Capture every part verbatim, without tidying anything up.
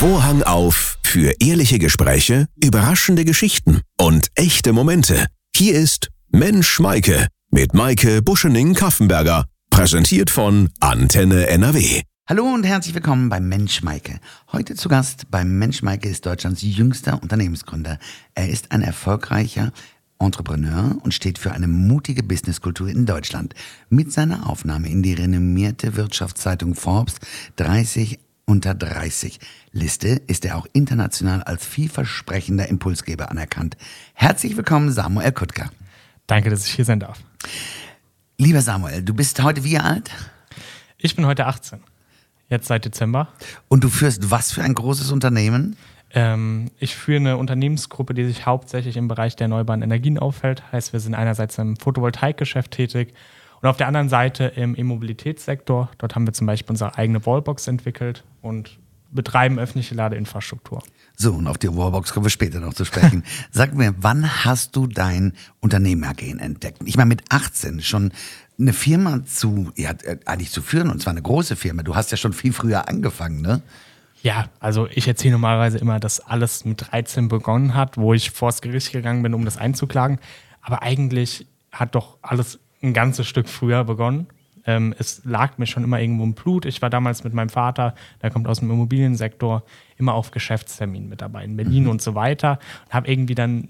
Vorhang auf für ehrliche Gespräche, überraschende Geschichten und echte Momente. Hier ist Mensch Maike mit Maike Buschening-Kaffenberger, präsentiert von Antenne N R W. Hallo und herzlich willkommen beim Mensch Maike. Heute zu Gast beim Mensch Maike ist Deutschlands jüngster Unternehmensgründer. Er ist ein erfolgreicher Entrepreneur und steht für eine mutige Businesskultur in Deutschland. Mit seiner Aufnahme in die renommierte Wirtschaftszeitung Forbes dreißig unter dreißig Liste ist er auch international als vielversprechender Impulsgeber anerkannt. Herzlich willkommen, Samuel Kuttker. Danke, dass ich hier sein darf. Lieber Samuel, du bist heute wie alt? Ich bin heute achtzehn, jetzt seit Dezember. Und du führst was für ein großes Unternehmen? Ähm, ich führe eine Unternehmensgruppe, die sich hauptsächlich im Bereich der erneuerbaren Energien auffällt. Heißt, wir sind einerseits im Photovoltaikgeschäft tätig und auf der anderen Seite im E-Mobilitätssektor. Dort haben wir zum Beispiel unsere eigene Wallbox entwickelt und betreiben öffentliche Ladeinfrastruktur. So, und auf die Wallbox kommen wir später noch zu sprechen. Sag mir, wann hast du dein Unternehmergehen entdeckt? Ich meine, mit achtzehn schon eine Firma zu, ja, eigentlich zu führen, und zwar eine große Firma. Du hast ja schon viel früher angefangen, ne? Ja, also ich erzähle normalerweise immer, dass alles mit dreizehn begonnen hat, wo ich vors Gericht gegangen bin, um das einzuklagen. Aber eigentlich hat doch alles ein ganzes Stück früher begonnen. Ähm, es lag mir schon immer irgendwo im Blut. Ich war damals mit meinem Vater, der kommt aus dem Immobiliensektor, immer auf Geschäftsterminen mit dabei in Berlin mhm. und so weiter. Und habe irgendwie dann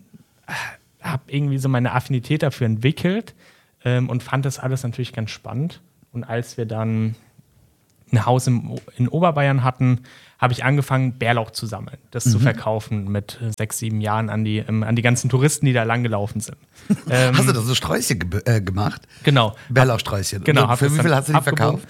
hab irgendwie so meine Affinität dafür entwickelt ähm, und fand das alles natürlich ganz spannend. Und als wir dann ein Haus im, in Oberbayern hatten, habe ich angefangen, Bärlauch zu sammeln, das mhm. zu verkaufen mit sechs, sieben Jahren an die, ähm, an die ganzen Touristen, die da langgelaufen sind. Ähm, hast du da so Sträußchen ge- äh, gemacht? Genau. Bärlauchsträußchen. Genau. Für wie viel hast du die verkauft?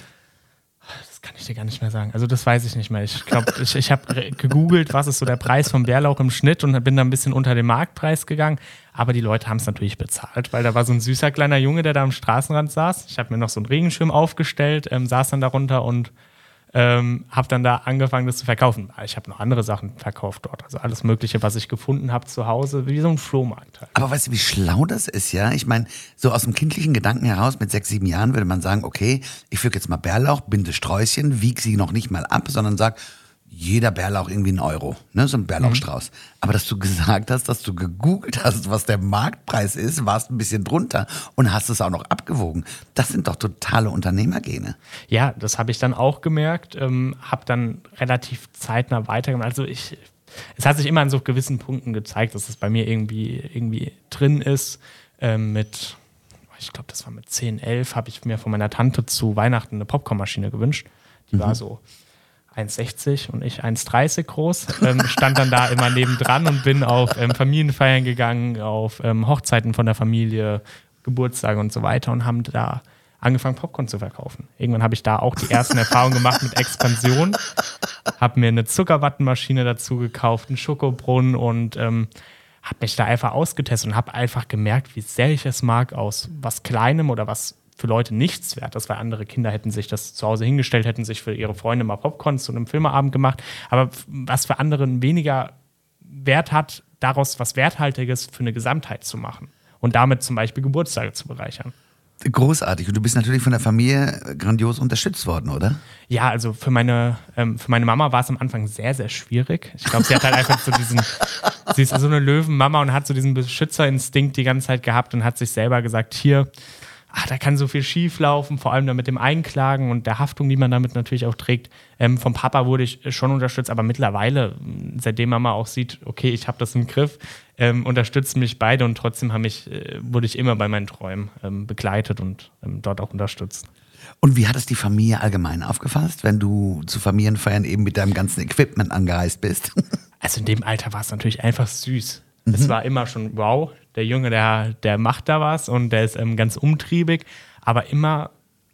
Das kann ich dir gar nicht mehr sagen. Also das weiß ich nicht mehr. Ich glaube, ich, ich habe gegoogelt, was ist so der Preis vom Bärlauch im Schnitt und bin da ein bisschen unter den Marktpreis gegangen. Aber die Leute haben es natürlich bezahlt, weil da war so ein süßer kleiner Junge, der da am Straßenrand saß. Ich habe mir noch so einen Regenschirm aufgestellt, ähm, saß dann darunter und ähm, habe dann da angefangen, das zu verkaufen. Ich habe noch andere Sachen verkauft dort. Also alles Mögliche, was ich gefunden habe zu Hause, wie so ein Flohmarkt halt. Aber weißt du, wie schlau das ist, ja? Ich meine, so aus dem kindlichen Gedanken heraus, mit sechs, sieben Jahren würde man sagen, okay, ich pflück jetzt mal Bärlauch, binde Sträußchen, wieg sie noch nicht mal ab, sondern sag, jeder Bärlauch irgendwie ein Euro, ne? So ein Bärlauchstrauß. Mhm. Aber dass du gesagt hast, dass du gegoogelt hast, was der Marktpreis ist, warst ein bisschen drunter und hast es auch noch abgewogen. Das sind doch totale Unternehmergene. Ja, das habe ich dann auch gemerkt, ähm, habe dann relativ zeitnah weitergemacht. Also ich, es hat sich immer an so gewissen Punkten gezeigt, dass es bei mir irgendwie, irgendwie drin ist. Ähm, mit, ich glaube, das war mit zehn, elf, habe ich mir von meiner Tante zu Weihnachten eine Popcornmaschine gewünscht. Die mhm. war so eins sechzig und ich eins dreißig groß, ähm, stand dann da immer nebendran und bin auf ähm, Familienfeiern gegangen, auf ähm, Hochzeiten von der Familie, Geburtstage und so weiter und haben da angefangen, Popcorn zu verkaufen. Irgendwann habe ich da auch die ersten Erfahrungen gemacht mit Expansion, habe mir eine Zuckerwattenmaschine dazu gekauft, einen Schokobrunnen und ähm, habe mich da einfach ausgetestet und habe einfach gemerkt, wie sehr ich es mag, aus was Kleinem oder was für Leute nichts wert ist, weil andere Kinder hätten sich das zu Hause hingestellt, hätten sich für ihre Freunde mal Popcorn zu einem Filmeabend gemacht. Aber was für andere weniger Wert hat, daraus was Werthaltiges für eine Gesamtheit zu machen und damit zum Beispiel Geburtstage zu bereichern. Großartig. Und du bist natürlich von der Familie grandios unterstützt worden, oder? Ja, also für meine, ähm, für meine Mama war es am Anfang sehr, sehr schwierig. Ich glaube, sie hat halt einfach so diesen, sie ist so eine Löwenmama und hat so diesen Beschützerinstinkt die ganze Zeit gehabt und hat sich selber gesagt, hier, ach, da kann so viel schief laufen, vor allem dann mit dem Einklagen und der Haftung, die man damit natürlich auch trägt. Ähm, vom Papa wurde ich schon unterstützt, aber mittlerweile, seitdem Mama auch sieht, okay, ich habe das im Griff, ähm, unterstützen mich beide und trotzdem haben mich, äh, wurde ich immer bei meinen Träumen ähm, begleitet und ähm, dort auch unterstützt. Und wie hat es die Familie allgemein aufgefasst, wenn du zu Familienfeiern eben mit deinem ganzen Equipment angereist bist? Also in dem Alter war es natürlich einfach süß. Mhm. Es war immer schon, wow, der Junge, der, der macht da was und der ist ähm, ganz umtriebig, aber immer,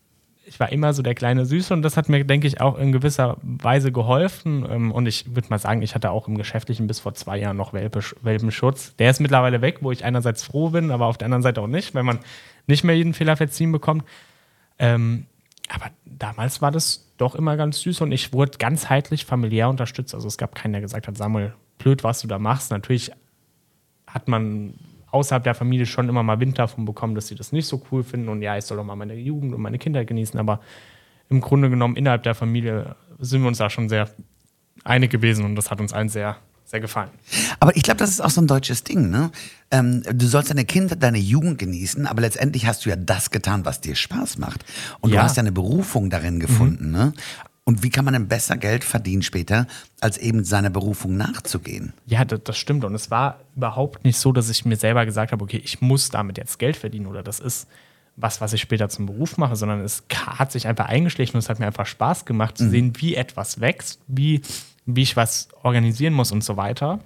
ich war immer so der kleine Süße und das hat mir, denke ich, auch in gewisser Weise geholfen ähm, und ich würde mal sagen, ich hatte auch im Geschäftlichen bis vor zwei Jahren noch Welpe, Welpenschutz. Der ist mittlerweile weg, wo ich einerseits froh bin, aber auf der anderen Seite auch nicht, weil man nicht mehr jeden Fehler verziehen bekommt. Ähm, aber damals war das doch immer ganz süß und ich wurde ganzheitlich familiär unterstützt. Also es gab keinen, der gesagt hat, Samuel, blöd, was du da machst. Natürlich hat man außerhalb der Familie schon immer mal Wind davon bekommen, dass sie das nicht so cool finden und ja, ich soll doch mal meine Jugend und meine Kindheit genießen, aber im Grunde genommen innerhalb der Familie sind wir uns da schon sehr einig gewesen und das hat uns allen sehr, sehr gefallen. Aber ich glaube, das ist auch so ein deutsches Ding, ne? Ähm, du sollst deine Kindheit, deine Jugend genießen, aber letztendlich hast du ja das getan, was dir Spaß macht. Und Ja. du hast ja eine Berufung darin gefunden, ne? Und wie kann man denn besser Geld verdienen später, als eben seiner Berufung nachzugehen? Ja, das, das stimmt. Und es war überhaupt nicht so, dass ich mir selber gesagt habe, okay, ich muss damit jetzt Geld verdienen oder das ist was, was ich später zum Beruf mache, sondern es hat sich einfach eingeschlichen und es hat mir einfach Spaß gemacht, zu sehen, wie etwas wächst, wie, wie ich was organisieren muss und so weiter.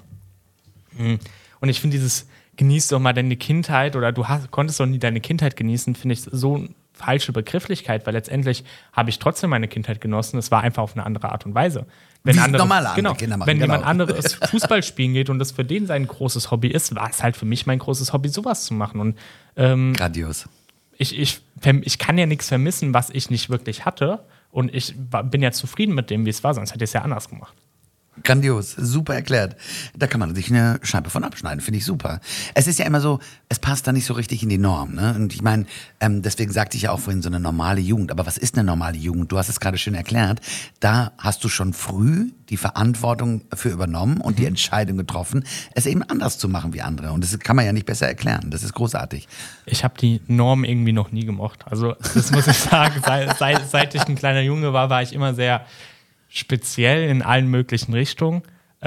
Und ich finde dieses, genieß doch mal deine Kindheit oder du hast, konntest doch nie deine Kindheit genießen, finde ich so eine falsche Begrifflichkeit, weil letztendlich habe ich trotzdem meine Kindheit genossen. Es war einfach auf eine andere Art und Weise. Wenn Wie es andere, normale andere genau, Kinder machen, wenn genau. jemand anderes Fußball spielen geht und das für den sein großes Hobby ist, war es halt für mich mein großes Hobby, sowas zu machen. Und ähm, Grandios. ich, ich, ich kann ja nichts vermissen, was ich nicht wirklich hatte. Und ich war, bin ja zufrieden mit dem, wie es war, sonst hätte ich es ja anders gemacht. Grandios, super erklärt. Da kann man sich eine Scheibe von abschneiden, finde ich super. Es ist ja immer so, es passt da nicht so richtig in die Norm. Ne? Und ich meine, ähm, deswegen sagte ich ja auch vorhin so eine normale Jugend. Aber was ist eine normale Jugend? Du hast es gerade schön erklärt. Da hast du schon früh die Verantwortung für übernommen und die Entscheidung getroffen, es eben anders zu machen wie andere. Und das kann man ja nicht besser erklären. Das ist großartig. Ich habe die Norm irgendwie noch nie gemocht. Also das muss ich sagen, seit, seit, seit ich ein kleiner Junge war, war ich immer sehr speziell in allen möglichen Richtungen.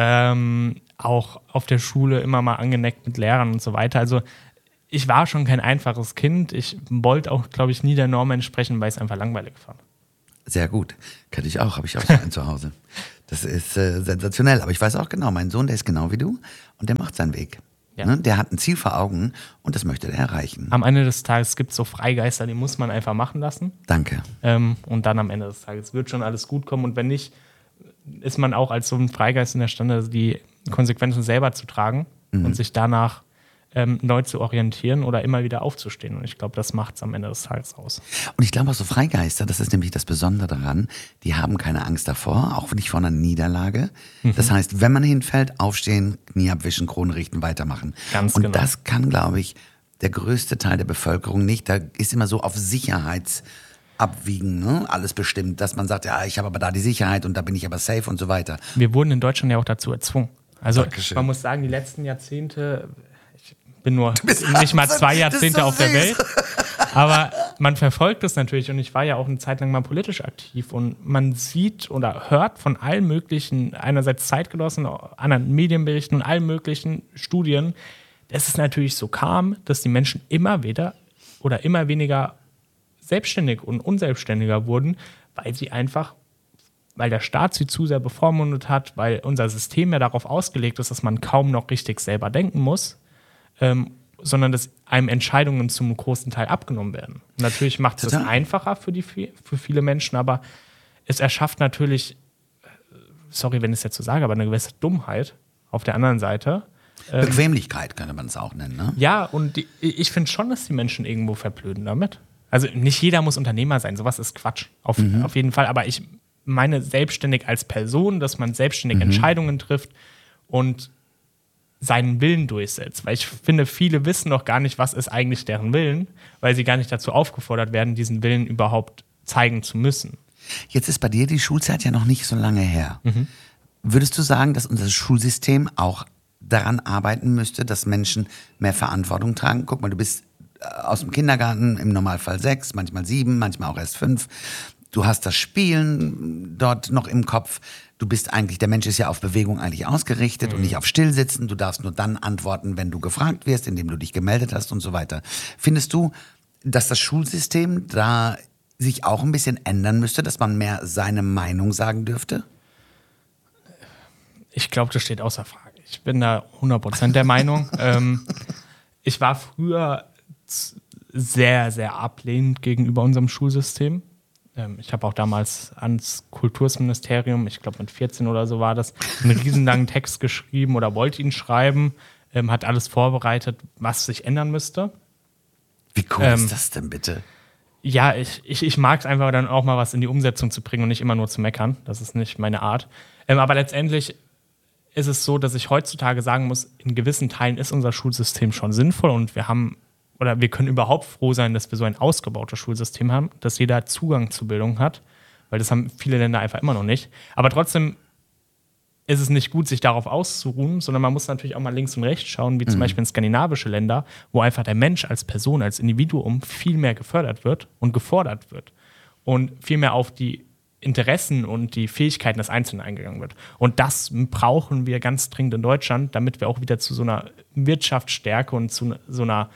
Ähm, auch auf der Schule immer mal angeneckt mit Lehrern und so weiter. Also ich war schon kein einfaches Kind. Ich wollte auch, glaube ich, nie der Norm entsprechen, weil ich es einfach langweilig fand. Sehr gut. Könnte ich auch, habe ich auch so einen zu Hause. Das ist äh, sensationell. Aber ich weiß auch genau, mein Sohn, der ist genau wie du und der macht seinen Weg. Ja. Ne? Der hat ein Ziel vor Augen und das möchte er erreichen. Am Ende des Tages gibt es so Freigeister, die muss man einfach machen lassen. Danke. Ähm, und dann am Ende des Tages wird schon alles gut kommen. Und wenn nicht, ist man auch als so ein Freigeist in der Stande, die Konsequenzen selber zu tragen Mhm. und sich danach ähm, neu zu orientieren oder immer wieder aufzustehen. Und ich glaube, das macht es am Ende des Tages aus. Und ich glaube auch so Freigeister, das ist nämlich das Besondere daran, die haben keine Angst davor, auch nicht vor einer Niederlage. Mhm. Das heißt, wenn man hinfällt, aufstehen, Knie abwischen, Krone richten, weitermachen. Ganz und genau. das kann, glaube ich, der größte Teil der Bevölkerung nicht. Da ist immer so auf Sicherheitsabwiegen, ne? Alles bestimmt, dass man sagt, ja, ich habe aber da die Sicherheit und da bin ich aber safe und so weiter. Wir wurden in Deutschland ja auch dazu erzwungen. Also Dankeschön. man muss sagen, die letzten Jahrzehnte, ich bin nur bist nicht mal achtzehn, zwei das ist Jahrzehnte so auf der süß. Welt, aber man verfolgt es natürlich und ich war ja auch eine Zeit lang mal politisch aktiv und man sieht oder hört von allen möglichen, einerseits Zeitgenossen, anderen Medienberichten und allen möglichen Studien, dass es natürlich so kam, dass die Menschen immer wieder oder immer weniger selbstständig und unselbstständiger wurden, weil sie einfach, weil der Staat sie zu sehr bevormundet hat, weil unser System ja darauf ausgelegt ist, dass man kaum noch richtig selber denken muss, ähm, sondern dass einem Entscheidungen zum großen Teil abgenommen werden. Natürlich macht es das Total. einfacher für, die, für viele Menschen, aber es erschafft natürlich, sorry, wenn ich es jetzt so sage, aber eine gewisse Dummheit auf der anderen Seite. Ähm, Bequemlichkeit könnte man es auch nennen, ne? ja, und die, ich finde schon, dass die Menschen irgendwo verblöden damit. Also nicht jeder muss Unternehmer sein, sowas ist Quatsch, auf, Mhm. auf jeden Fall. Aber ich meine selbstständig als Person, dass man selbstständig Mhm. Entscheidungen trifft und seinen Willen durchsetzt. Weil ich finde, viele wissen noch gar nicht, was ist eigentlich deren Willen, weil sie gar nicht dazu aufgefordert werden, diesen Willen überhaupt zeigen zu müssen. Jetzt ist bei dir die Schulzeit ja noch nicht so lange her. Mhm. Würdest du sagen, dass unser Schulsystem auch daran arbeiten müsste, dass Menschen mehr Verantwortung tragen? Guck mal, du bist äh, aus dem Kindergarten, im Normalfall sechs, manchmal sieben, manchmal auch erst fünf. Du hast das Spielen dort noch im Kopf. Du bist eigentlich, der Mensch ist ja auf Bewegung eigentlich ausgerichtet und nicht auf Stillsitzen. Du darfst nur dann antworten, wenn du gefragt wirst, indem du dich gemeldet hast und so weiter. Findest du, dass das Schulsystem da sich auch ein bisschen ändern müsste, dass man mehr seine Meinung sagen dürfte? Ich glaube, das steht außer Frage. Ich bin da hundert Prozent der Meinung. ähm, ich war früher z- sehr, sehr ablehnend gegenüber unserem Schulsystem. Ähm, ich habe auch damals ans Kultusministerium, ich glaube mit vierzehn oder so war das, einen riesenlangen Text geschrieben oder wollte ihn schreiben, ähm, hat alles vorbereitet, was sich ändern müsste. Wie cool Ähm, ist das denn bitte? Ja, ich, ich, ich mag es einfach dann auch mal was in die Umsetzung zu bringen und nicht immer nur zu meckern. Das ist nicht meine Art. Ähm, aber letztendlich ist es so, dass ich heutzutage sagen muss, in gewissen Teilen ist unser Schulsystem schon sinnvoll und wir haben, oder wir können überhaupt froh sein, dass wir so ein ausgebautes Schulsystem haben, dass jeder Zugang zu Bildung hat, weil das haben viele Länder einfach immer noch nicht. Aber trotzdem ist es nicht gut, sich darauf auszuruhen, sondern man muss natürlich auch mal links und rechts schauen, wie zum mhm. Beispiel in skandinavische Länder, wo einfach der Mensch als Person, als Individuum viel mehr gefördert wird und gefordert wird und viel mehr auf die Interessen und die Fähigkeiten des Einzelnen eingegangen wird. Und das brauchen wir ganz dringend in Deutschland, damit wir auch wieder zu so einer Wirtschaftsstärke und zu so einer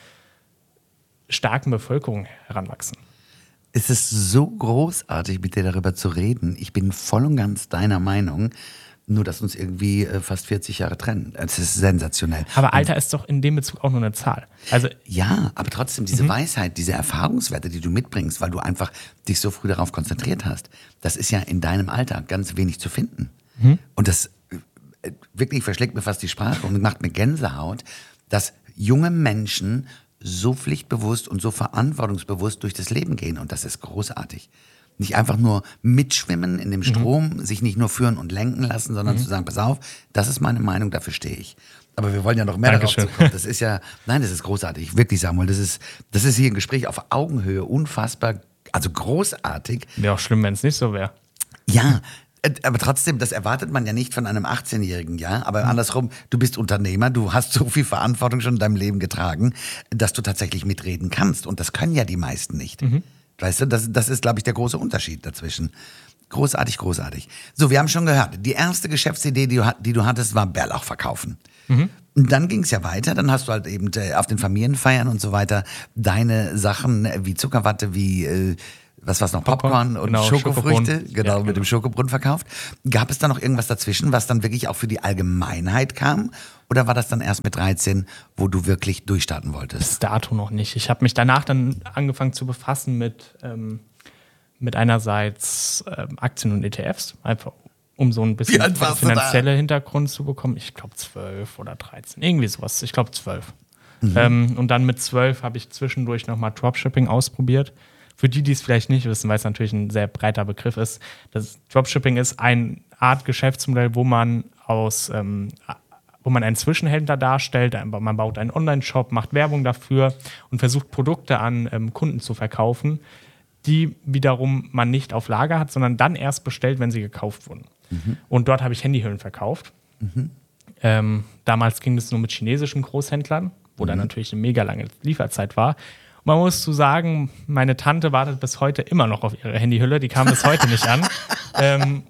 starken Bevölkerung heranwachsen. Es ist so großartig, mit dir darüber zu reden. Ich bin voll und ganz deiner Meinung. Nur, dass uns irgendwie äh, fast vierzig Jahre trennen. Das ist sensationell. Aber Alter und, ist doch in dem Bezug auch nur eine Zahl. Also, ja, aber trotzdem diese mhm. Weisheit, diese Erfahrungswerte, die du mitbringst, weil du einfach dich so früh darauf konzentriert hast, das ist ja in deinem Alter ganz wenig zu finden. Mhm. Und das äh, wirklich verschlägt mir fast die Sprache und macht mir Gänsehaut, dass junge Menschen so pflichtbewusst und so verantwortungsbewusst durch das Leben gehen. Und das ist großartig. Nicht einfach nur mitschwimmen in dem Strom, mhm. sich nicht nur führen und lenken lassen, sondern mhm. zu sagen, pass auf, das ist meine Meinung, dafür stehe ich. Aber wir wollen ja noch mehr Dankeschön. darauf kommen. Das ist ja, nein, das ist großartig, wirklich, Samuel. Das ist, das ist hier ein Gespräch auf Augenhöhe, unfassbar, also großartig. Wäre auch schlimm, wenn es nicht so wäre. Ja, aber trotzdem, das erwartet man ja nicht von einem achtzehnjährigen, ja. Aber mhm. andersrum, du bist Unternehmer, du hast so viel Verantwortung schon in deinem Leben getragen, dass du tatsächlich mitreden kannst. Und das können ja die meisten nicht. Mhm. Weißt du, das, das ist, glaube ich, der große Unterschied dazwischen. Großartig, großartig. So, wir haben schon gehört, die erste Geschäftsidee, die du, die du hattest, war Bärlauch verkaufen. Mhm. Und dann ging es ja weiter, dann hast du halt eben auf den Familienfeiern und so weiter deine Sachen wie Zuckerwatte, wie, äh, was war's noch, Popcorn, Popcorn und genau, Schokofrüchte, genau, ja, genau, mit dem Schokobrunnen verkauft. Gab es da noch irgendwas dazwischen, was dann wirklich auch für die Allgemeinheit kam? Oder war das dann erst mit dreizehn, wo du wirklich durchstarten wolltest? Bis dato noch nicht. Ich habe mich danach dann angefangen zu befassen mit, ähm, mit einerseits ähm, Aktien und E T Fs, einfach um so ein bisschen finanzielle Hintergrund zu bekommen. Ich glaube zwölf oder dreizehn, irgendwie sowas. Ich glaube zwölf. Mhm. Ähm, und dann mit zwölf habe ich zwischendurch nochmal Dropshipping ausprobiert. Für die, die es vielleicht nicht wissen, weil es natürlich ein sehr breiter Begriff ist, das Dropshipping ist eine Art Geschäftsmodell, wo man aus ähm, wo man einen Zwischenhändler darstellt, man baut einen Online-Shop, macht Werbung dafür und versucht Produkte an ähm, Kunden zu verkaufen, die wiederum man nicht auf Lager hat, sondern dann erst bestellt, wenn sie gekauft wurden. Mhm. Und dort habe ich Handyhüllen verkauft. Mhm. Ähm, damals ging es nur mit chinesischen Großhändlern, wo mhm. dann natürlich eine mega lange Lieferzeit war. Und man muss zu sagen, meine Tante wartet bis heute immer noch auf ihre Handyhülle, die kam bis heute nicht an. ähm,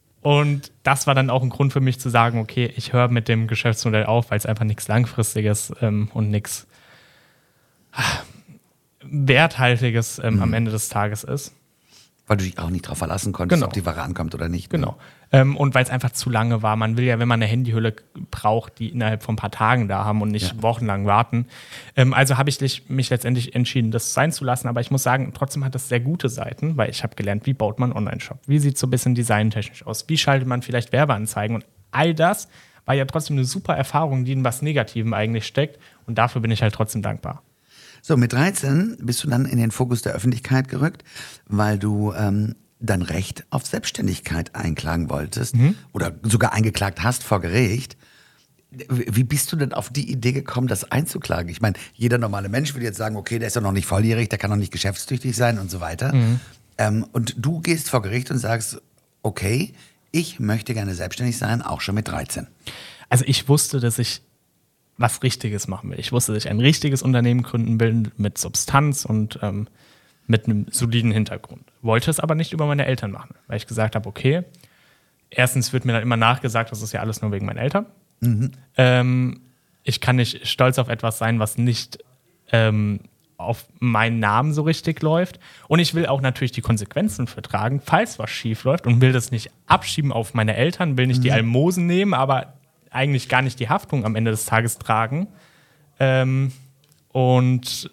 Und das war dann auch ein Grund für mich zu sagen, okay, ich höre mit dem Geschäftsmodell auf, weil es einfach nichts Langfristiges ähm, und nichts Werthaltiges ähm, mhm. am Ende des Tages ist. Weil du dich auch nicht darauf verlassen konntest, genau. ob die Ware ankommt oder nicht. Genau. Ne? Ähm, und weil es einfach zu lange war. Man will ja, wenn man eine Handyhülle braucht, die innerhalb von ein paar Tagen da haben und nicht ja. wochenlang warten. Ähm, also habe ich mich letztendlich entschieden, das sein zu lassen. Aber ich muss sagen, trotzdem hat das sehr gute Seiten, weil ich habe gelernt, wie baut man einen Online-Shop? Wie sieht es so ein bisschen designtechnisch aus? Wie schaltet man vielleicht Werbeanzeigen? Und all das war ja trotzdem eine super Erfahrung, die in was Negativem eigentlich steckt. Und dafür bin ich halt trotzdem dankbar. So, mit dreizehn bist du dann in den Fokus der Öffentlichkeit gerückt, weil du ähm, dein Recht auf Selbstständigkeit einklagen wolltest mhm. oder sogar eingeklagt hast vor Gericht. Wie bist du denn auf die Idee gekommen, das einzuklagen? Ich meine, jeder normale Mensch würde jetzt sagen, okay, der ist ja noch nicht volljährig, der kann noch nicht geschäftstüchtig sein und so weiter. Mhm. Ähm, und du gehst vor Gericht und sagst, okay, ich möchte gerne selbstständig sein, auch schon mit dreizehn. Also ich wusste, dass ich was Richtiges machen will. Ich wusste, dass ich ein richtiges Unternehmen gründen will mit Substanz und ähm, mit einem soliden Hintergrund. Wollte es aber nicht über meine Eltern machen, weil ich gesagt habe, okay, erstens wird mir dann immer nachgesagt, das ist ja alles nur wegen meinen Eltern. Mhm. Ähm, ich kann nicht stolz auf etwas sein, was nicht ähm, auf meinen Namen so richtig läuft. Und ich will auch natürlich die Konsequenzen vertragen, falls was schief läuft und will das nicht abschieben auf meine Eltern, will nicht mhm. die Almosen nehmen, aber eigentlich gar nicht die Haftung am Ende des Tages tragen. Ähm, und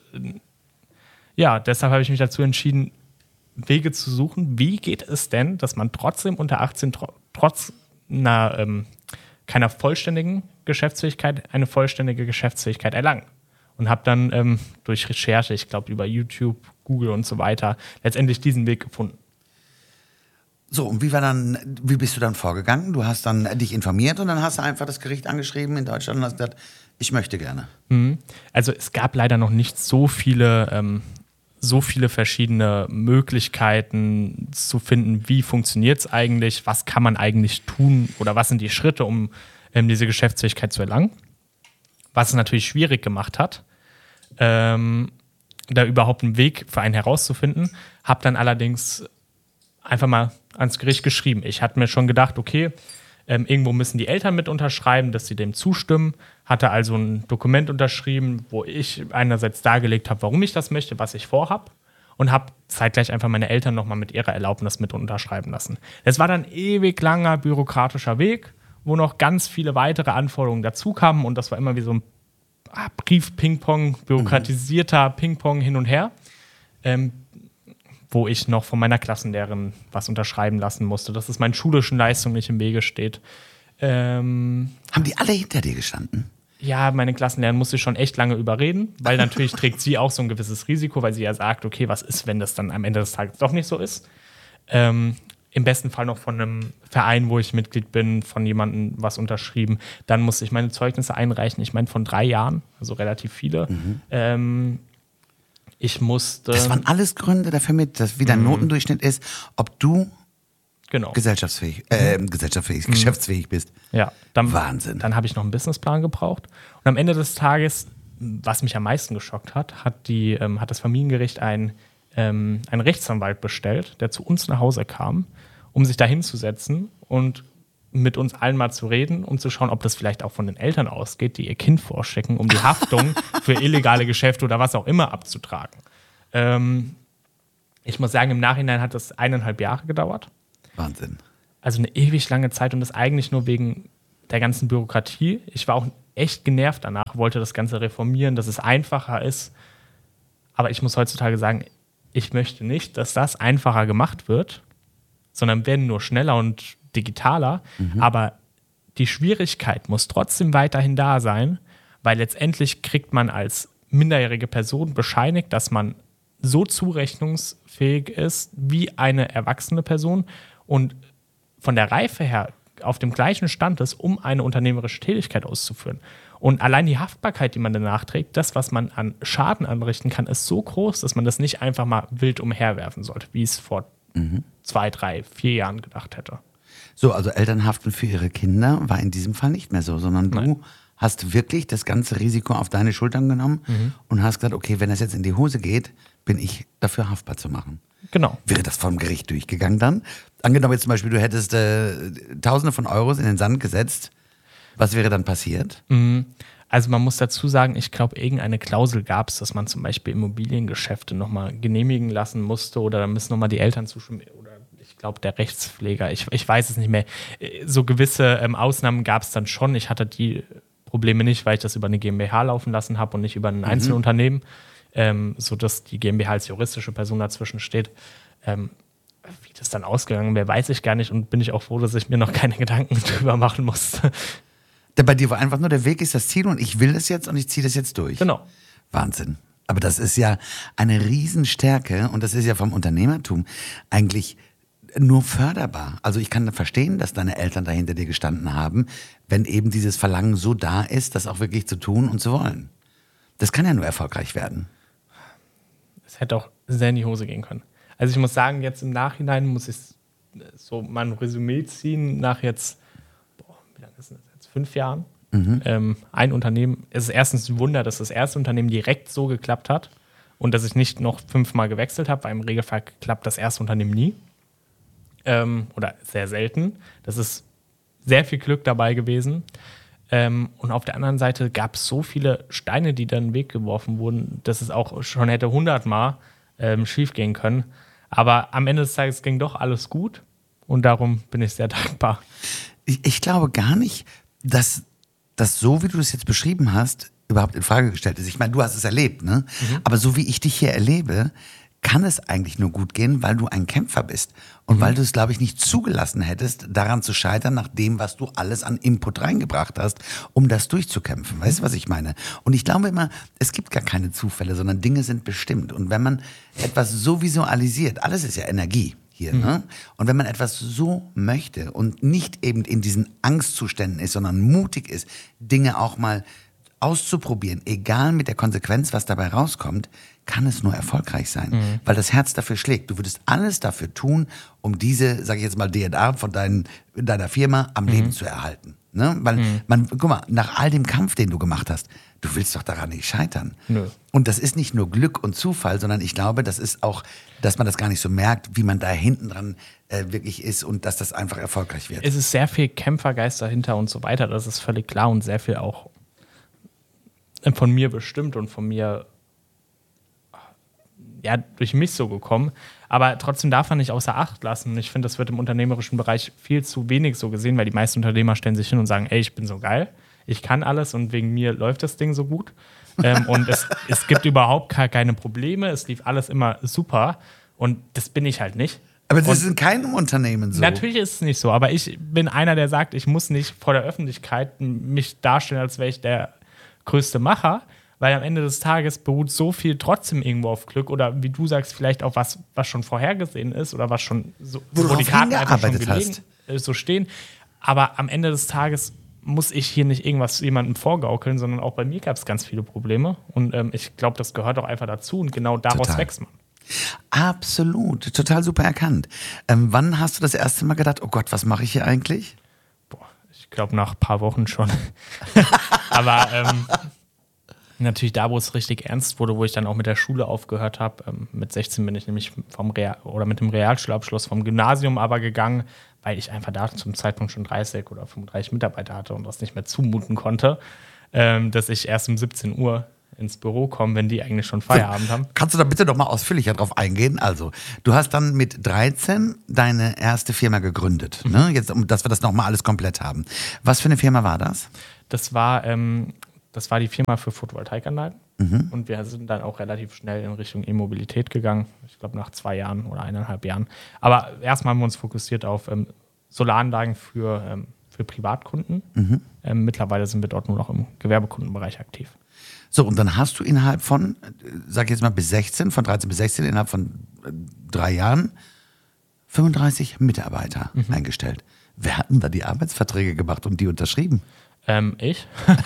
ja, deshalb habe ich mich dazu entschieden, Wege zu suchen. Wie geht es denn, dass man trotzdem unter achtzehn, tr- trotz einer, ähm, keiner vollständigen Geschäftsfähigkeit, eine vollständige Geschäftsfähigkeit erlangt? Und habe dann ähm, durch Recherche, ich glaube über YouTube, Google und so weiter, letztendlich diesen Weg gefunden. So, und wie war dann, wie bist du dann vorgegangen? Du hast dann dich informiert und dann hast du einfach das Gericht angeschrieben in Deutschland und hast gesagt, ich möchte gerne. Mhm. Also es gab leider noch nicht so viele, ähm, so viele verschiedene Möglichkeiten zu finden, wie funktioniert es eigentlich, was kann man eigentlich tun oder was sind die Schritte, um ähm, diese Geschäftsfähigkeit zu erlangen. Was es natürlich schwierig gemacht hat, ähm, da überhaupt einen Weg für einen herauszufinden. Habe dann allerdings einfach mal ans Gericht geschrieben. Ich hatte mir schon gedacht, okay, ähm, irgendwo müssen die Eltern mit unterschreiben, dass sie dem zustimmen. Hatte also ein Dokument unterschrieben, wo ich einerseits dargelegt habe, warum ich das möchte, was ich vorhab. Und habe zeitgleich einfach meine Eltern nochmal mit ihrer Erlaubnis mit unterschreiben lassen. Es war dann ein ewig langer bürokratischer Weg, wo noch ganz viele weitere Anforderungen dazu kamen. Und das war immer wie so ein ah, Brief-Ping-Pong, bürokratisierter mhm. Ping-Pong hin und her. Ähm, wo ich noch von meiner Klassenlehrerin was unterschreiben lassen musste, dass es meinen schulischen Leistungen nicht im Wege steht. Ähm, Haben die alle hinter dir gestanden? Ja, meine Klassenlehrerin musste ich schon echt lange überreden, weil natürlich trägt sie auch so ein gewisses Risiko, weil sie ja sagt, okay, was ist, wenn das dann am Ende des Tages doch nicht so ist? Ähm, Im besten Fall noch von einem Verein, wo ich Mitglied bin, von jemandem was unterschrieben. Dann musste ich meine Zeugnisse einreichen, ich meine von drei Jahren, also relativ viele. Mhm. Ähm, Ich musste. Das waren alles Gründe dafür mit, dass wie dein Notendurchschnitt ist, ob du genau. gesellschaftsfähig, äh, gesellschaftsfähig, mhm. geschäftsfähig bist. Ja, dann, Wahnsinn. Dann habe ich noch einen Businessplan gebraucht. Und am Ende des Tages, was mich am meisten geschockt hat, hat, die, ähm, hat das Familiengericht einen, ähm, einen Rechtsanwalt bestellt, der zu uns nach Hause kam, um sich da hinzusetzen und mit uns allen mal zu reden, um zu schauen, ob das vielleicht auch von den Eltern ausgeht, die ihr Kind vorstecken, um die Haftung für illegale Geschäfte oder was auch immer abzutragen. Ähm, ich muss sagen, im Nachhinein hat das eineinhalb Jahre gedauert. Wahnsinn. Also eine ewig lange Zeit und das eigentlich nur wegen der ganzen Bürokratie. Ich war auch echt genervt danach, wollte das Ganze reformieren, dass es einfacher ist. Aber ich muss heutzutage sagen, ich möchte nicht, dass das einfacher gemacht wird, sondern werden nur schneller und digitaler, mhm. aber die Schwierigkeit muss trotzdem weiterhin da sein, weil letztendlich kriegt man als minderjährige Person bescheinigt, dass man so zurechnungsfähig ist wie eine erwachsene Person und von der Reife her auf dem gleichen Stand ist, um eine unternehmerische Tätigkeit auszuführen. Und allein die Haftbarkeit, die man danach trägt, das, was man an Schaden anrichten kann, ist so groß, dass man das nicht einfach mal wild umherwerfen sollte, wie es vor mhm. zwei, drei, vier Jahren gedacht hätte. So, also Elternhaften für ihre Kinder war in diesem Fall nicht mehr so, sondern du Nein. hast wirklich das ganze Risiko auf deine Schultern genommen mhm. und hast gesagt, okay, wenn das jetzt in die Hose geht, bin ich dafür haftbar zu machen. Genau. Wäre das vom Gericht durchgegangen dann? Angenommen jetzt zum Beispiel, du hättest äh, Tausende von Euros in den Sand gesetzt, was wäre dann passiert? Mhm. Also man muss dazu sagen, ich glaube, irgendeine Klausel gab es, dass man zum Beispiel Immobiliengeschäfte nochmal genehmigen lassen musste oder da müssen nochmal die Eltern zustimmen oder ich glaube, der Rechtspfleger, ich, ich weiß es nicht mehr. So gewisse ähm, Ausnahmen gab es dann schon. Ich hatte die Probleme nicht, weil ich das über eine GmbH laufen lassen habe und nicht über ein mhm. Einzelunternehmen, ähm, sodass die GmbH als juristische Person dazwischen steht. Ähm, wie das dann ausgegangen wäre, weiß ich gar nicht und bin ich auch froh, dass ich mir noch keine Gedanken drüber machen musste. Bei dir war einfach nur, der Weg ist das Ziel und ich will das jetzt und ich ziehe das jetzt durch. Genau. Wahnsinn. Aber das ist ja eine Riesenstärke und das ist ja vom Unternehmertum eigentlich nur förderbar. Also ich kann verstehen, dass deine Eltern da hinter dir gestanden haben, wenn eben dieses Verlangen so da ist, das auch wirklich zu tun und zu wollen. Das kann ja nur erfolgreich werden. Es hätte auch sehr in die Hose gehen können. Also ich muss sagen, jetzt im Nachhinein muss ich so mal ein Resümee ziehen nach jetzt, boah, wie lange ist das jetzt? Fünf Jahren. Mhm. Ähm, ein Unternehmen, es ist erstens ein Wunder, dass das erste Unternehmen direkt so geklappt hat und dass ich nicht noch fünfmal gewechselt habe, weil im Regelfall klappt das erste Unternehmen nie. Ähm, oder sehr selten. Das ist sehr viel Glück dabei gewesen. Ähm, und auf der anderen Seite gab es so viele Steine, die dann in den Weg geworfen wurden, dass es auch schon hätte hundertmal ähm, schief gehen können. Aber am Ende des Tages ging doch alles gut und darum bin ich sehr dankbar. Ich, ich glaube gar nicht, dass das so, wie du es jetzt beschrieben hast, überhaupt in Frage gestellt ist. Ich meine, du hast es erlebt, ne? Mhm. Aber so wie ich dich hier erlebe, kann es eigentlich nur gut gehen, weil du ein Kämpfer bist. Und mhm. weil du es, glaube ich, nicht zugelassen hättest, daran zu scheitern, nach dem, was du alles an Input reingebracht hast, um das durchzukämpfen. Weißt du, was ich meine? Und ich glaube immer, es gibt gar keine Zufälle, sondern Dinge sind bestimmt. Und wenn man etwas so visualisiert, alles ist ja Energie hier, mhm. ne? Und wenn man etwas so möchte und nicht eben in diesen Angstzuständen ist, sondern mutig ist, Dinge auch mal auszuprobieren, egal mit der Konsequenz, was dabei rauskommt, kann es nur erfolgreich sein, mhm. weil das Herz dafür schlägt. Du würdest alles dafür tun, um diese, sage ich jetzt mal, D N A von dein, deiner Firma am mhm. Leben zu erhalten. Ne? Weil mhm. man, guck mal, nach all dem Kampf, den du gemacht hast, du willst doch daran nicht scheitern. Nö. Und das ist nicht nur Glück und Zufall, sondern ich glaube, das ist auch, dass man das gar nicht so merkt, wie man da hinten dran äh, wirklich ist und dass das einfach erfolgreich wird. Es ist sehr viel Kämpfergeist dahinter und so weiter, das ist völlig klar und sehr viel auch von mir bestimmt und von mir ja, durch mich so gekommen. Aber trotzdem darf man nicht außer Acht lassen. Ich finde, das wird im unternehmerischen Bereich viel zu wenig so gesehen, weil die meisten Unternehmer stellen sich hin und sagen, ey, ich bin so geil, ich kann alles und wegen mir läuft das Ding so gut. ähm, und es, es gibt überhaupt keine Probleme, es lief alles immer super und das bin ich halt nicht. Aber das und ist in keinem Unternehmen so. Natürlich ist es nicht so, aber ich bin einer, der sagt, ich muss nicht vor der Öffentlichkeit mich darstellen, als wäre ich der größte Macher, weil am Ende des Tages beruht so viel trotzdem irgendwo auf Glück oder wie du sagst, vielleicht auch was, was schon vorhergesehen ist oder was schon so, wo die Karten einfach schon gelegen, so stehen. Aber am Ende des Tages muss ich hier nicht irgendwas jemandem vorgaukeln, sondern auch bei mir gab es ganz viele Probleme und ähm, ich glaube, das gehört auch einfach dazu und genau daraus Total. wächst man. Absolut, total super erkannt. Ähm, wann hast du das erste Mal gedacht, oh Gott, was mache ich hier eigentlich? Boah, ich glaube nach ein paar Wochen schon. Aber ähm, natürlich da, wo es richtig ernst wurde, wo ich dann auch mit der Schule aufgehört habe. Ähm, mit sechzehn bin ich nämlich vom Real- oder mit dem Realschulabschluss vom Gymnasium aber gegangen, weil ich einfach da zum Zeitpunkt schon dreißig oder fünfunddreißig Mitarbeiter hatte und das nicht mehr zumuten konnte, ähm, dass ich erst um siebzehn Uhr ins Büro komme, wenn die eigentlich schon Feierabend haben. Kannst du da bitte noch mal ausführlicher drauf eingehen? Also, du hast dann mit dreizehn deine erste Firma gegründet, mhm. ne? Jetzt, um, dass wir das noch mal alles komplett haben. Was für eine Firma war das? Das war, ähm, das war die Firma für Photovoltaikanlagen. Mhm. Und wir sind dann auch relativ schnell in Richtung E-Mobilität gegangen. Ich glaube, nach zwei Jahren oder eineinhalb Jahren. Aber erstmal haben wir uns fokussiert auf ähm, Solaranlagen für, ähm, für Privatkunden. Mhm. Ähm, mittlerweile sind wir dort nur noch im Gewerbekundenbereich aktiv. So, und dann hast du innerhalb von, sag ich jetzt mal bis sechzehn, von dreizehn bis sechzehn, innerhalb von äh, drei Jahren fünfunddreißig Mitarbeiter mhm. eingestellt. Wer hat denn da die Arbeitsverträge gemacht und die unterschrieben? Ähm, ich.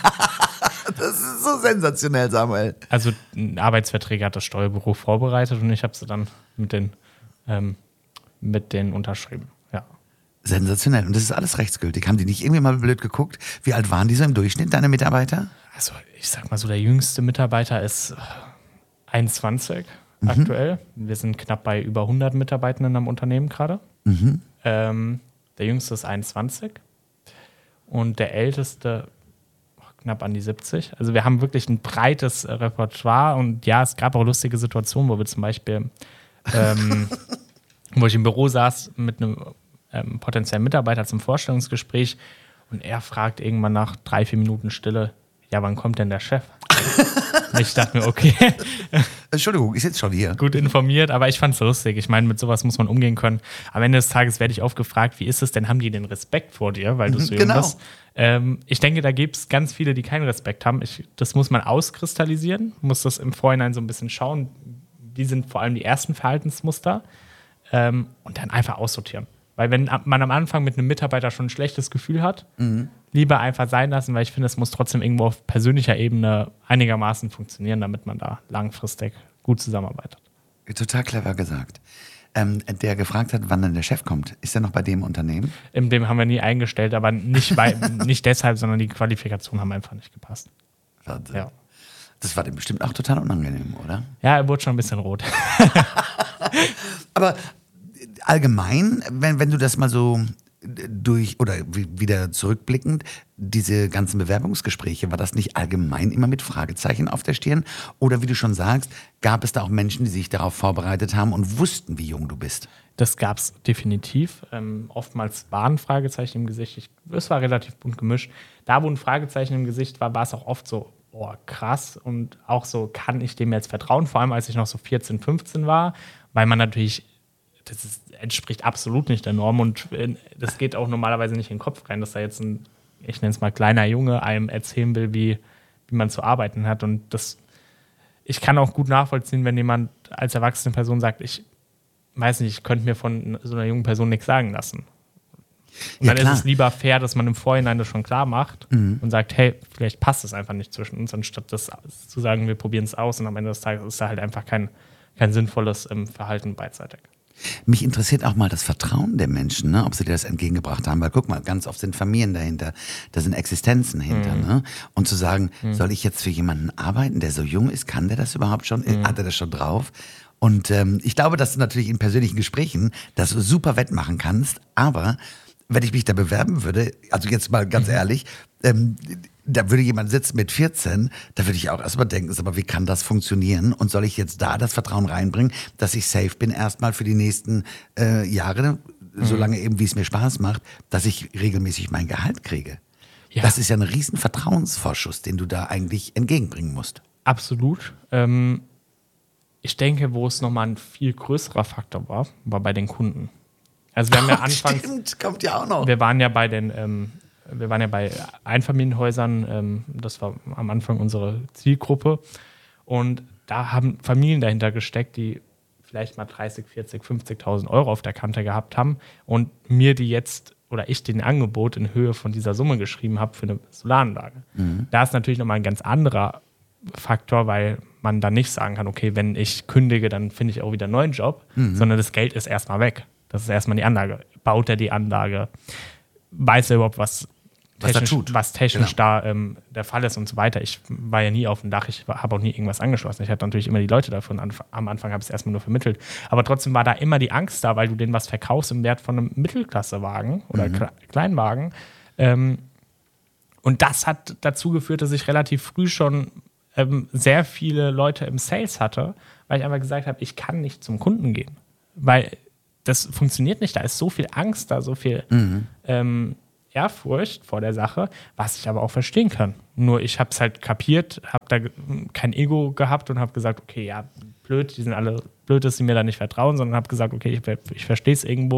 Das ist so sensationell, Samuel. Also Arbeitsverträge hat das Steuerbüro vorbereitet und ich habe sie dann mit den, ähm, mit denen unterschrieben. Ja. Sensationell. Und das ist alles rechtsgültig. Haben die nicht irgendwie mal blöd geguckt? Wie alt waren die so im Durchschnitt, deine Mitarbeiter? Also ich sag mal so, der jüngste Mitarbeiter ist einundzwanzig mhm. aktuell. Wir sind knapp bei über hundert Mitarbeitenden am Unternehmen gerade. Mhm. Ähm, der jüngste ist einundzwanzig und der älteste knapp an die siebzig. Also wir haben wirklich ein breites Repertoire und ja, es gab auch lustige Situationen, wo wir zum Beispiel, ähm, wo ich im Büro saß mit einem ähm, potenziellen Mitarbeiter zum Vorstellungsgespräch und er fragt irgendwann nach drei, vier Minuten Stille, ja, wann kommt denn der Chef? Und ich dachte mir, okay. Entschuldigung, ich sitze schon hier. Gut informiert, aber ich fand es lustig. Ich meine, mit sowas muss man umgehen können. Am Ende des Tages werde ich oft gefragt, wie ist es denn, haben die den Respekt vor dir, weil du so jung bist? Ähm, ich denke, da gibt es ganz viele, die keinen Respekt haben. Ich, das muss man auskristallisieren, muss das im Vorhinein so ein bisschen schauen, wie sind vor allem die ersten Verhaltensmuster ähm, und dann einfach aussortieren. Weil wenn man am Anfang mit einem Mitarbeiter schon ein schlechtes Gefühl hat, mhm. lieber einfach sein lassen, weil ich finde, es muss trotzdem irgendwo auf persönlicher Ebene einigermaßen funktionieren, damit man da langfristig gut zusammenarbeitet. Total clever gesagt. Ähm, der gefragt hat, wann dann der Chef kommt. Ist er noch bei dem Unternehmen? In dem haben wir nie eingestellt, aber nicht, bei, nicht deshalb, sondern die Qualifikationen haben einfach nicht gepasst. Wahnsinn. Ja. Das war dem bestimmt auch total unangenehm, oder? Ja, er wurde schon ein bisschen rot. Aber allgemein, wenn, wenn du das mal so durch oder wieder zurückblickend, diese ganzen Bewerbungsgespräche, war das nicht allgemein immer mit Fragezeichen auf der Stirn? Oder wie du schon sagst, gab es da auch Menschen, die sich darauf vorbereitet haben und wussten, wie jung du bist? Das gab es definitiv. Ähm, oftmals waren Fragezeichen im Gesicht. Ich, es war relativ bunt gemischt. Da, wo ein Fragezeichen im Gesicht war, war es auch oft so, oh krass. Und auch so, kann ich dem jetzt vertrauen? Vor allem, als ich noch so vierzehn, fünfzehn war, weil man natürlich das ist, entspricht absolut nicht der Norm und das geht auch normalerweise nicht in den Kopf rein, dass da jetzt ein, ich nenne es mal, kleiner Junge einem erzählen will, wie, wie man zu arbeiten hat. Und das, ich kann auch gut nachvollziehen, wenn jemand als erwachsene Person sagt, ich weiß nicht, ich könnte mir von so einer jungen Person nichts sagen lassen. Und Ja, dann klar. ist es lieber fair, dass man im Vorhinein das schon klar macht Mhm. und sagt, hey, vielleicht passt es einfach nicht zwischen uns, anstatt das zu sagen, wir probieren es aus und am Ende des Tages ist da halt einfach kein, kein sinnvolles ähm, Verhalten beidseitig. Mich interessiert auch mal das Vertrauen der Menschen, ne? Ob sie dir das entgegengebracht haben. Weil guck mal, ganz oft sind Familien dahinter, da sind Existenzen hinter. Mhm. Ne? Und zu sagen, Mhm. soll ich jetzt für jemanden arbeiten, der so jung ist, kann der das überhaupt schon? Mhm. Hat er das schon drauf? Und ähm, ich glaube, dass du natürlich in persönlichen Gesprächen das super wettmachen kannst. Aber wenn ich mich da bewerben würde, also jetzt mal ganz Mhm. ehrlich, ähm, da würde jemand sitzen mit vierzehn, da würde ich auch erstmal denken, sag mal, wie kann das funktionieren? Und soll ich jetzt da das Vertrauen reinbringen, dass ich safe bin erstmal für die nächsten äh, Jahre, Mhm. solange eben, wie es mir Spaß macht, dass ich regelmäßig mein Gehalt kriege? Ja. Das ist ja ein riesen Vertrauensvorschuss, den du da eigentlich entgegenbringen musst. Absolut. Ähm, ich denke, wo es nochmal ein viel größerer Faktor war, war bei den Kunden. Also wir haben ja anfangs, Stimmt, kommt ja auch noch. wir waren ja bei den, ähm, wir waren ja bei Einfamilienhäusern, ähm, das war am Anfang unsere Zielgruppe und da haben Familien dahinter gesteckt, die vielleicht mal dreißig, vierzig, fünfzigtausend Euro auf der Kante gehabt haben und mir die jetzt oder ich den Angebot in Höhe von dieser Summe geschrieben habe für eine Solaranlage. Mhm. Da ist natürlich nochmal ein ganz anderer Faktor, weil man dann nicht sagen kann, okay, wenn ich kündige, dann finde ich auch wieder einen neuen Job, Mhm. sondern das Geld ist erstmal weg. Das ist erstmal die Anlage. Baut er die Anlage? Weiß er überhaupt, was Was er technisch, tut. was technisch Genau. da ähm, der Fall ist und so weiter. Ich war ja nie auf dem Dach, ich habe auch nie irgendwas angeschlossen. Ich hatte natürlich immer die Leute davon. Anf- Am Anfang habe ich es erstmal nur vermittelt. Aber trotzdem war da immer die Angst da, weil du denen was verkaufst im Wert von einem Mittelklassewagen oder Mhm. Kle- Kleinwagen. Ähm, und das hat dazu geführt, dass ich relativ früh schon ähm, sehr viele Leute im Sales hatte, weil ich einfach gesagt habe, ich kann nicht zum Kunden gehen. Weil das funktioniert nicht. Da ist so viel Angst da, so viel Mhm. ähm, Ehrfurcht vor der Sache, was ich aber auch verstehen kann. Nur ich habe es halt kapiert, habe da ge- kein Ego gehabt und habe gesagt, okay, ja, blöd, die sind alle blöd, dass sie mir da nicht vertrauen, sondern habe gesagt, okay, ich, ich verstehe es irgendwo.